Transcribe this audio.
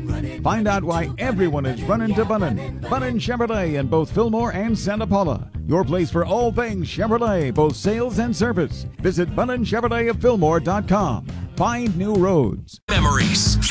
Find out why everyone is running to Bunnin. Bunnin Chevrolet in both Fillmore and Santa Paula. Your place for all things Chevrolet, both sales and service. Visit BunninChevroletofFillmore.com. Find new roads. Memories.